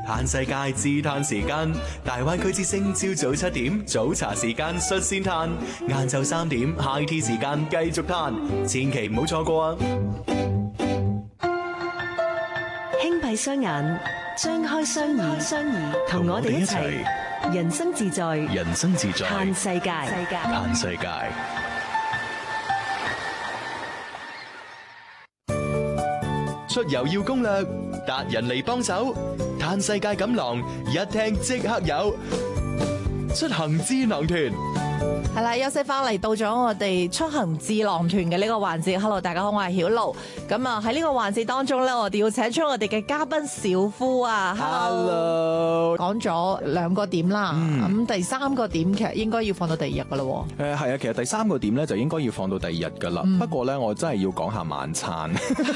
嘆世界自嘆時間，大灣區之聲朝早7點早茶時間率先嘆，晏晝3點 high tea 時間繼續嘆，千祈唔好錯過啊！ 輕閉雙眼，張開雙耳，同我哋一齊人生自在， 人生自在， 嘆世界。 嘆世界。出遊要攻略，達人嚟幫手，嘆世界錦囊一聽即刻有，出行智囊團。 係啦，休息翻嚟到咗我哋出行智囊團嘅呢個環節。Hello， 大家好，我係曉露。咁啊喺呢個環節當中咧，我哋要請出我哋嘅嘉賓小夫啊。Hello， 講咗2個點啦，咁第3個點其實應該要放到第2日噶咯。 係啊，其實第3個點咧就應該要放到第2日噶啦。不過咧，我真係要講下晚餐，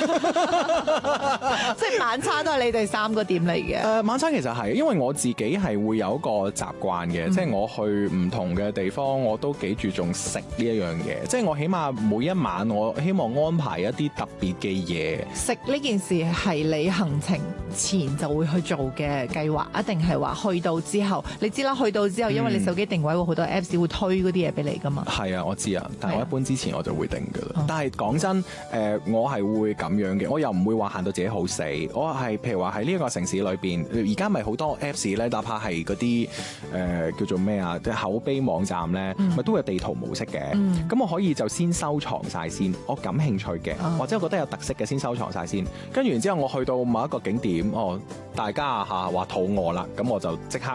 即係晚餐都係你第3個點嚟嘅。 晚餐其實係，因為我自己係會有一個習慣嘅，即係我去唔同嘅地方，我都幾注重食呢一樣嘢。即係我起碼每一晚，我希望安排一啲特別嘅嘢。 食呢件事係你行程前就會去做嘅計劃，一定係話去到之後？你知啦，去到之後，因為你手機定位會好多 Apps 會推嗰啲嘢俾你噶嘛。係啊，我知啊，但係我一般之前我就會定噶啦。但係講真，我係會咁樣嘅，我又唔會話限到自己好死。我係譬如話喺呢一個城市裏邊，而家咪好多 Apps 咧，哪怕係嗰啲叫做咩啊，即係口碑網站咧，咪都有地圖模式嘅。咁我可以就先收藏晒先，我感興趣嘅，或者我覺得有特色嘅先收藏晒先。跟住然之後，我去到某一個景點，大家話肚餓啦，咁我就即刻